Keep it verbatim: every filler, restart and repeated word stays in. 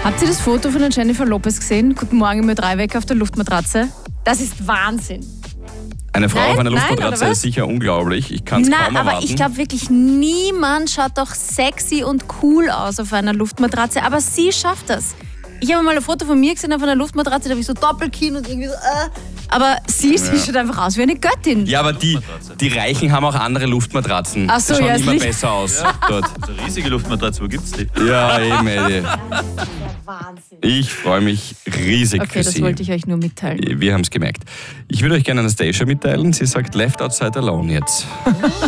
Habt ihr das Foto von der Jennifer Lopez gesehen? Guten Morgen im Ö drei Wecker auf der Luftmatratze. Das ist Wahnsinn. Eine Frau Nein, auf einer nein, Luftmatratze oder was? ist sicher unglaublich. Ich kann es kaum Nein, aber erwarten. ich glaube wirklich, niemand schaut doch sexy und cool aus auf einer Luftmatratze. Aber sie schafft das. Ich habe mal ein Foto von mir gesehen auf einer Luftmatratze, da habe ich so Doppelkinn und irgendwie so, äh. Aber sie, sie schaut einfach aus wie eine Göttin. Ja, aber die, die Reichen haben auch andere Luftmatratzen. Ach so, die schauen ja, immer ist besser aus dort. So eine riesige Luftmatratze, wo gibt's die? Ja, eben, Eddie. Wahnsinn. Ich freue mich riesig Okay, für das Sie. wollte ich euch nur mitteilen. Wir haben es gemerkt. Ich würde euch gerne Anastasia mitteilen. Sie sagt Left Outside Alone jetzt.